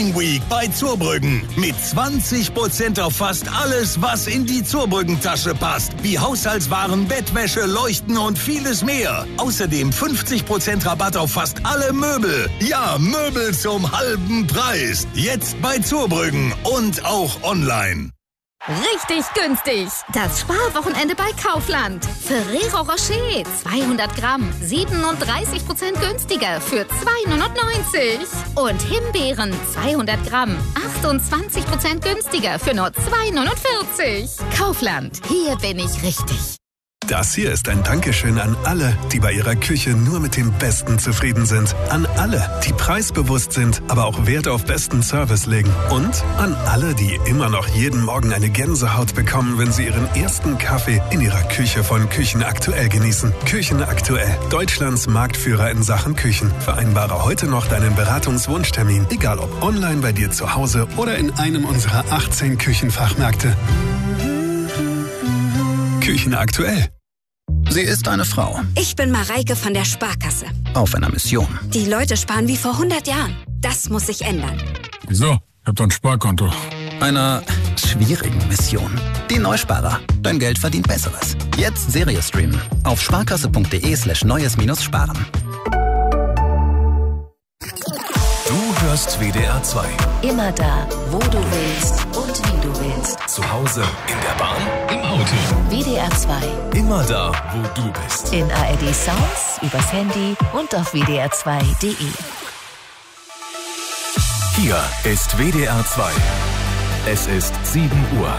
Week bei Zurbrüggen. Mit 20% auf fast alles, was in die Zurbrüggen-Tasche passt. Wie Haushaltswaren, Bettwäsche, Leuchten und vieles mehr. Außerdem 50% Rabatt auf fast alle Möbel. Ja, Möbel zum halben Preis. Jetzt bei Zurbrüggen und auch online. Richtig günstig. Das Sparwochenende bei Kaufland. Ferrero Rocher 200 Gramm 37% günstiger für 2,99. Und Himbeeren 200 Gramm 28% günstiger für nur 2,49. Kaufland, hier bin ich richtig. Das hier ist ein Dankeschön an alle, die bei ihrer Küche nur mit dem Besten zufrieden sind. An alle, die preisbewusst sind, aber auch Wert auf besten Service legen. Und an alle, die immer noch jeden Morgen eine Gänsehaut bekommen, wenn sie ihren ersten Kaffee in ihrer Küche von Küchen Aktuell genießen. Küchen Aktuell, Deutschlands Marktführer in Sachen Küchen. Vereinbare heute noch deinen Beratungswunschtermin, egal ob online bei dir zu Hause oder in einem unserer 18 Küchenfachmärkte. Küchen Aktuell. Sie ist eine Frau. Ich bin Mareike von der Sparkasse. Auf einer Mission. Die Leute sparen wie vor 100 Jahren. Das muss sich ändern. Wieso? Ich hab doch ein Sparkonto. Einer schwierigen Mission. Die Neusparer. Dein Geld verdient Besseres. Jetzt Serie streamen. Auf sparkasse.de/neues-sparen. Du hörst WDR 2. Immer da, wo du willst und wie du willst. Zu Hause, in der Bahn, im Auto. WDR 2. Immer da, wo du bist. In ARD Sounds, übers Handy und auf wdr2.de. Hier ist WDR 2. Es ist 7 Uhr.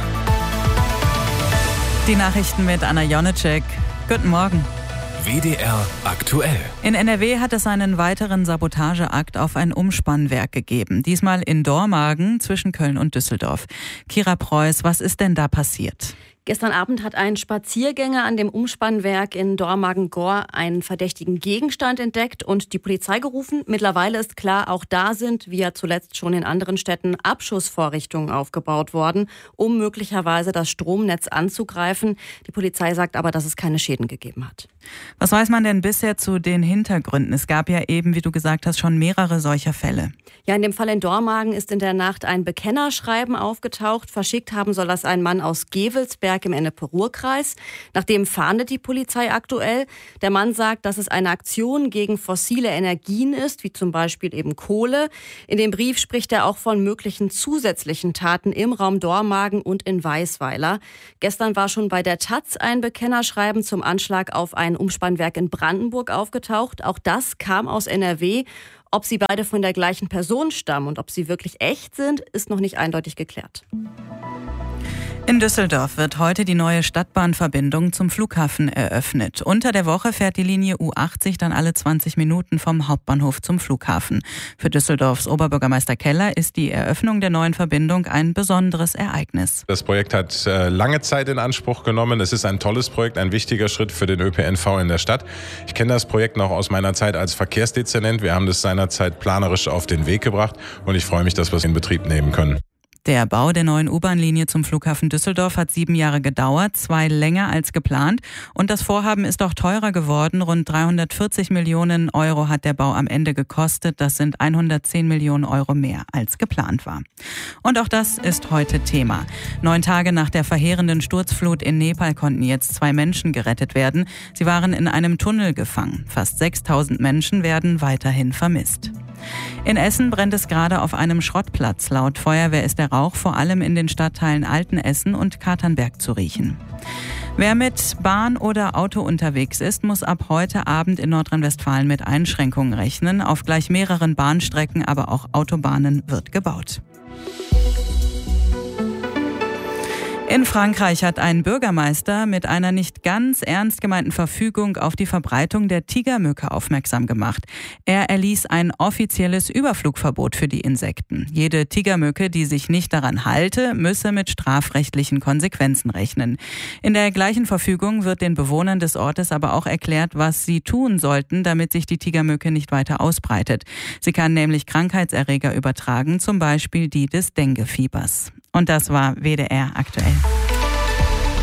Die Nachrichten mit Anna Jonecek. Guten Morgen. WDR aktuell. In NRW hat es einen weiteren Sabotageakt auf ein Umspannwerk gegeben. Diesmal in Dormagen zwischen Köln und Düsseldorf. Kira Preuß, was ist denn da passiert? Gestern Abend hat ein Spaziergänger an dem Umspannwerk in Dormagen-Gohr einen verdächtigen Gegenstand entdeckt und die Polizei gerufen. Mittlerweile ist klar, auch da sind, wie ja zuletzt schon in anderen Städten, Abschussvorrichtungen aufgebaut worden, um möglicherweise das Stromnetz anzugreifen. Die Polizei sagt aber, dass es keine Schäden gegeben hat. Was weiß man denn bisher zu den Hintergründen? Es gab ja eben, wie du gesagt hast, schon mehrere solcher Fälle. Ja, in dem Fall in Dormagen ist in der Nacht ein Bekennerschreiben aufgetaucht. Verschickt haben soll das ein Mann aus Gevelsberg im Ennepe-Ruhr-Kreis. Nach dem fahndet die Polizei aktuell. Der Mann sagt, dass es eine Aktion gegen fossile Energien ist, wie zum Beispiel eben Kohle. In dem Brief spricht er auch von möglichen zusätzlichen Taten im Raum Dormagen und in Weisweiler. Gestern war schon bei der taz ein Bekennerschreiben zum Anschlag auf ein Umspannwerk in Brandenburg aufgetaucht. Auch das kam aus NRW. Ob sie beide von der gleichen Person stammen und ob sie wirklich echt sind, ist noch nicht eindeutig geklärt. In Düsseldorf wird heute die neue Stadtbahnverbindung zum Flughafen eröffnet. Unter der Woche fährt die Linie U80 dann alle 20 Minuten vom Hauptbahnhof zum Flughafen. Für Düsseldorfs Oberbürgermeister Keller ist die Eröffnung der neuen Verbindung ein besonderes Ereignis. Das Projekt hat lange Zeit in Anspruch genommen. Es ist ein tolles Projekt, ein wichtiger Schritt für den ÖPNV in der Stadt. Ich kenne das Projekt noch aus meiner Zeit als Verkehrsdezernent. Wir haben das seinerzeit planerisch auf den Weg gebracht und ich freue mich, dass wir es in Betrieb nehmen können. Der Bau der neuen U-Bahn-Linie zum Flughafen Düsseldorf hat 7 Jahre gedauert, 2 länger als geplant. Und das Vorhaben ist auch teurer geworden. Rund 340 Millionen Euro hat der Bau am Ende gekostet. Das sind 110 Millionen Euro mehr als geplant war. Und auch das ist heute Thema. 9 Tage nach der verheerenden Sturzflut in Nepal konnten jetzt 2 Menschen gerettet werden. Sie waren in einem Tunnel gefangen. Fast 6.000 Menschen werden weiterhin vermisst. In Essen brennt es gerade auf einem Schrottplatz. Laut Feuerwehr ist der Rauch vor allem in den Stadtteilen Altenessen und Katernberg zu riechen. Wer mit Bahn oder Auto unterwegs ist, muss ab heute Abend in Nordrhein-Westfalen mit Einschränkungen rechnen. Auf gleich mehreren Bahnstrecken, aber auch Autobahnen wird gebaut. In Frankreich hat ein Bürgermeister mit einer nicht ganz ernst gemeinten Verfügung auf die Verbreitung der Tigermücke aufmerksam gemacht. Er erließ ein offizielles Überflugverbot für die Insekten. Jede Tigermücke, die sich nicht daran halte, müsse mit strafrechtlichen Konsequenzen rechnen. In der gleichen Verfügung wird den Bewohnern des Ortes aber auch erklärt, was sie tun sollten, damit sich die Tigermücke nicht weiter ausbreitet. Sie kann nämlich Krankheitserreger übertragen, zum Beispiel die des Denguefiebers. Und das war WDR aktuell.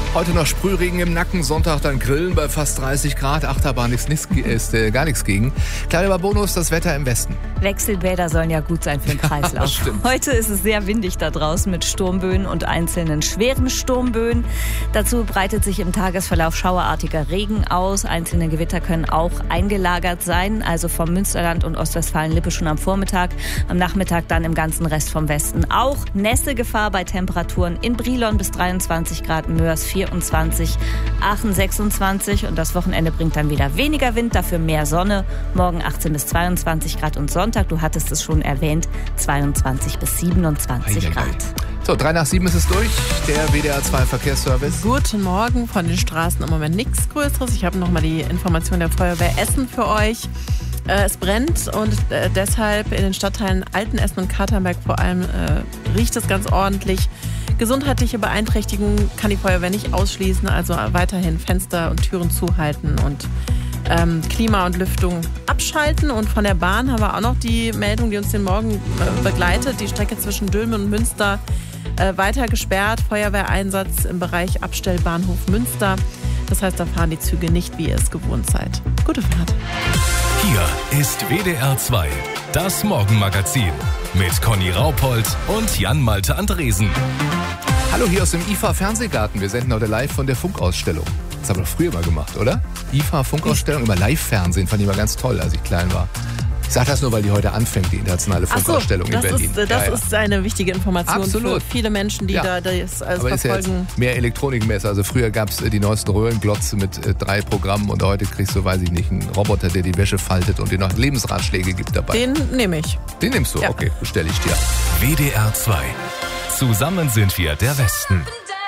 Heute noch Sprühregen im Nacken, Sonntag dann Grillen bei fast 30 Grad. Achterbahn ist gar nichts gegen. Kleiner Bonus, das Wetter im Westen. Wechselbäder sollen ja gut sein für den Kreislauf. Heute ist es sehr windig da draußen mit Sturmböen und einzelnen schweren Sturmböen. Dazu breitet sich im Tagesverlauf schauerartiger Regen aus. Einzelne Gewitter können auch eingelagert sein, also vom Münsterland und Ostwestfalen-Lippe schon am Vormittag. Am Nachmittag dann im ganzen Rest vom Westen auch. Nässegefahr bei Temperaturen in Brilon bis 23 Grad, Mörs 24, Aachen 26 und das Wochenende bringt dann wieder weniger Wind, dafür mehr Sonne. Morgen 18 bis 22 Grad und Sonntag, du hattest es schon erwähnt, 22 bis 27 Grad. So, 3 nach 7 ist es durch, der WDR 2 Verkehrsservice. Guten Morgen, von den Straßen im Moment nichts Größeres. Ich habe nochmal die Information der Feuerwehr Essen für euch. Es brennt und deshalb in den Stadtteilen Altenessen und Katernberg vor allem riecht es ganz ordentlich. Gesundheitliche Beeinträchtigungen kann die Feuerwehr nicht ausschließen, also weiterhin Fenster und Türen zuhalten und Klima und Lüftung abschalten. Und von der Bahn haben wir auch noch die Meldung, die uns den Morgen begleitet. Die Strecke zwischen Dülmen und Münster weiter gesperrt. Feuerwehreinsatz im Bereich Abstellbahnhof Münster. Das heißt, da fahren die Züge nicht, wie ihr es gewohnt seid. Gute Fahrt. Hier ist WDR 2, das Morgenmagazin mit Conny Raupold und Jan-Malte Andresen. Hallo, hier aus dem IFA Fernsehgarten. Wir senden heute live von der Funkausstellung. Das haben wir doch früher mal gemacht, oder? IFA Funkausstellung, immer Live-Fernsehen, fand ich immer ganz toll, als ich klein war. Ich sage das nur, weil die heute anfängt, die internationale Funkausstellung in Berlin. Das ist eine wichtige Information für viele Menschen, die da das aber verfolgen. Ist ja jetzt mehr Elektronikmesser. Also früher gab es die neuesten Röhrenglotze mit 3 Programmen und heute kriegst du, weiß ich nicht, einen Roboter, der die Wäsche faltet und dir noch Lebensratschläge gibt dabei. Den nehme ich. Den nimmst du? Ja. Okay, bestelle ich dir. WDR 2. Zusammen sind wir der Westen.